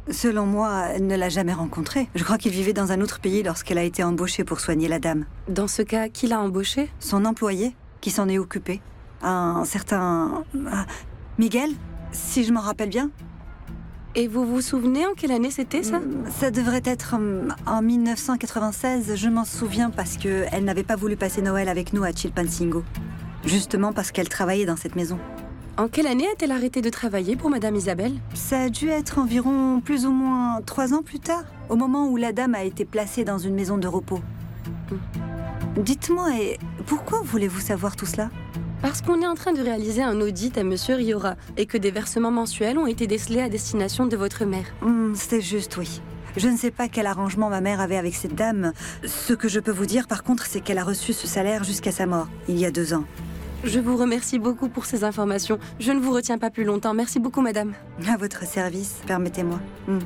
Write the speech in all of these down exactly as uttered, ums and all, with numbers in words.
Selon moi, elle ne l'a jamais rencontré. Je crois qu'il vivait dans un autre pays lorsqu'elle a été embauchée pour soigner la dame. Dans ce cas, qui l'a embauchée? Son employé, qui s'en est occupé. Un certain... ah, Miguel, si je m'en rappelle bien. Et vous vous souvenez en quelle année c'était, ça? Ça devrait être hum, en mille neuf cent quatre-vingt-seize. Je m'en souviens parce qu'elle n'avait pas voulu passer Noël avec nous à Chilpancingo. Justement parce qu'elle travaillait dans cette maison. En quelle année a-t-elle arrêté de travailler pour Madame Isabelle? Ça a dû être environ plus ou moins trois ans plus tard, au moment où la dame a été placée dans une maison de repos. Mm. Dites-moi, et pourquoi voulez-vous savoir tout cela? Parce qu'on est en train de réaliser un audit à Monsieur Riora et que des versements mensuels ont été décelés à destination de votre mère. Mm, c'est juste, oui. Je ne sais pas quel arrangement ma mère avait avec cette dame. Ce que je peux vous dire, par contre, c'est qu'elle a reçu ce salaire jusqu'à sa mort, il y a deux ans. Je vous remercie beaucoup pour ces informations. Je ne vous retiens pas plus longtemps. Merci beaucoup, madame. À votre service, permettez-moi. Mm.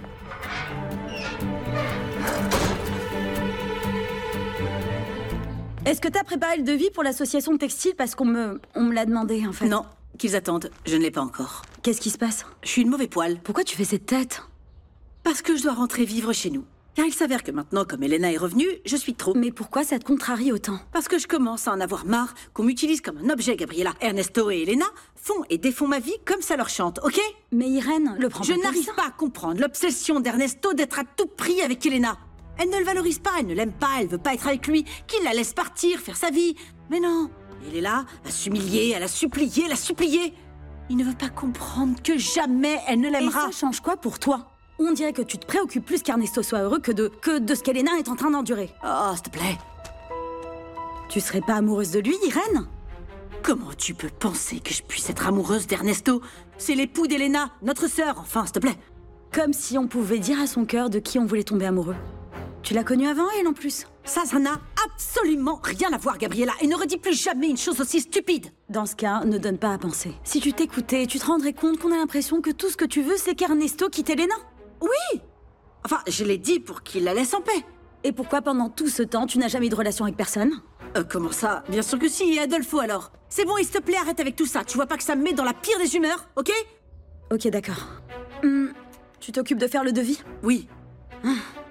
Est-ce que t'as préparé le devis pour l'association de textile? Parce qu'on me, on me l'a demandé, en fait. Non, qu'ils attendent. Je ne l'ai pas encore. Qu'est-ce qui se passe? Je suis une mauvais poil. Pourquoi tu fais cette tête? Parce que je dois rentrer vivre chez nous. Car il s'avère que maintenant, comme Elena est revenue, je suis trop. Mais pourquoi ça te contrarie autant? Parce que je commence à en avoir marre qu'on m'utilise comme un objet, Gabriella. Ernesto et Elena font et défont ma vie comme ça leur chante, ok? Mais Irène, le prends Je pas comme n'arrive ça. pas à comprendre l'obsession d'Ernesto d'être à tout prix avec Elena. Elle ne le valorise pas, elle ne l'aime pas, elle veut pas être avec lui, qu'il la laisse partir, faire sa vie. Mais non, il est là, à s'humilier, à la supplier, la supplier. Il ne veut pas comprendre que jamais elle ne Et l'aimera. ça change quoi pour toi? On dirait que tu te préoccupes plus qu'Ernesto soit heureux que de, que de ce qu'Elena est en train d'endurer. Oh, s'il te plaît. Tu serais pas amoureuse de lui, Irène? Comment tu peux penser que je puisse être amoureuse d'Ernesto? C'est l'époux d'Elena, notre sœur, enfin, s'il te plaît. Comme si on pouvait dire à son cœur de qui on voulait tomber amoureux. Tu l'as connu avant, elle, en plus? Ça, ça n'a absolument rien à voir, Gabriella, et ne redis plus jamais une chose aussi stupide. Dans ce cas, ne donne pas à penser. Si tu t'écoutais, tu te rendrais compte qu'on a l'impression que tout ce que tu veux, c'est qu'Ernesto quitte Elena. Oui. Enfin, je l'ai dit pour qu'il la laisse en paix. Et pourquoi pendant tout ce temps, tu n'as jamais eu de relation avec personne? Euh, comment ça? Bien sûr que si, et Adolfo alors. C'est bon, il s'il te plaît, arrête avec tout ça. Tu vois pas que ça me met dans la pire des humeurs, ok? Ok, d'accord. Hum, tu t'occupes de faire le devis? Oui. Ah.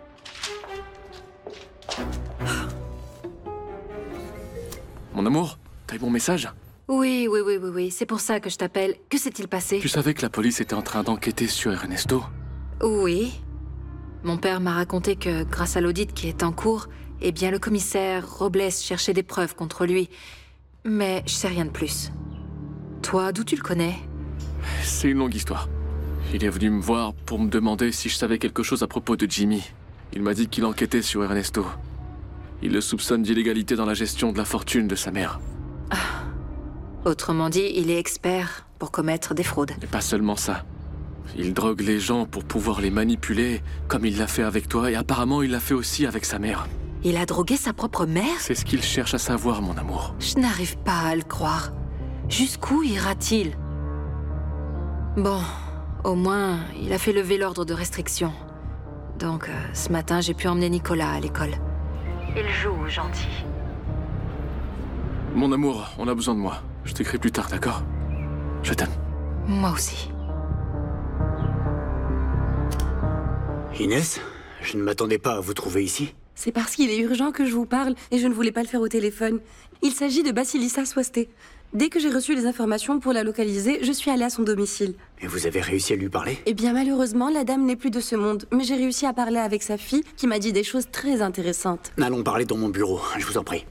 Mon amour, t'as eu mon message? Oui, oui, oui, oui, oui. C'est pour ça que je t'appelle. Que s'est-il passé? Tu savais que la police était en train d'enquêter sur Ernesto? Oui. Mon père m'a raconté que, grâce à l'audit qui est en cours, eh bien, le commissaire Robles cherchait des preuves contre lui. Mais je sais rien de plus. Toi, d'où tu le connais? C'est une longue histoire. Il est venu me voir pour me demander si je savais quelque chose à propos de Jimmy. Il m'a dit qu'il enquêtait sur Ernesto. Il le soupçonne d'illégalité dans la gestion de la fortune de sa mère. Ah. Autrement dit, il est expert pour commettre des fraudes. Et pas seulement ça. Il drogue les gens pour pouvoir les manipuler, comme il l'a fait avec toi, et apparemment il l'a fait aussi avec sa mère. Il a drogué sa propre mère? C'est ce qu'il cherche à savoir, mon amour. Je n'arrive pas à le croire. Jusqu'où ira-t-il? Bon, au moins, il a fait lever l'ordre de restriction. Donc, euh, ce matin, j'ai pu emmener Nicolas à l'école. Il joue gentil. Mon amour, on a besoin de moi. Je t'écris plus tard, d'accord? Je t'aime. Moi aussi. Inès, je ne m'attendais pas à vous trouver ici. C'est parce qu'il est urgent que je vous parle et je ne voulais pas le faire au téléphone. Il s'agit de Basilissa Swasté. Dès que j'ai reçu les informations pour la localiser, je suis allée à son domicile. Et vous avez réussi à lui parler? Eh bien, malheureusement, la dame n'est plus de ce monde. Mais j'ai réussi à parler avec sa fille, qui m'a dit des choses très intéressantes. Allons parler dans mon bureau, je vous en prie.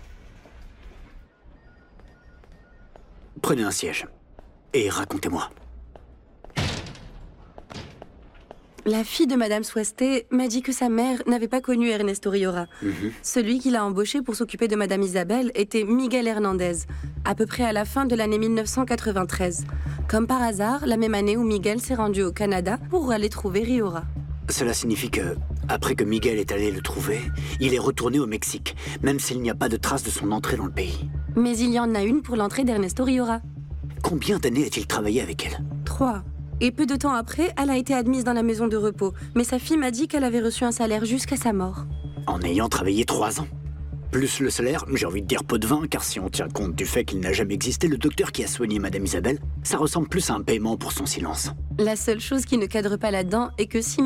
Prenez un siège. Et racontez-moi. La fille de Madame Swasté m'a dit que sa mère n'avait pas connu Ernesto Riora. Mm-hmm. Celui qui l'a embauché pour s'occuper de Madame Isabelle était Miguel Hernandez, à peu près à la fin de l'année mille neuf cent quatre-vingt-treize. Comme par hasard, la même année où Miguel s'est rendu au Canada pour aller trouver Riora. Cela signifie que, après que Miguel est allé le trouver, il est retourné au Mexique, même s'il n'y a pas de trace de son entrée dans le pays. Mais il y en a une pour l'entrée d'Ernesto Riora. Combien d'années a-t-il travaillé avec elle? Trois. Et peu de temps après, elle a été admise dans la maison de repos. Mais sa fille m'a dit qu'elle avait reçu un salaire jusqu'à sa mort. En ayant travaillé trois ans? Plus le salaire, j'ai envie de dire pot de vin, car si on tient compte du fait qu'il n'a jamais existé le docteur qui a soigné Madame Isabelle, ça ressemble plus à un paiement pour son silence. La seule chose qui ne cadre pas là-dedans est que si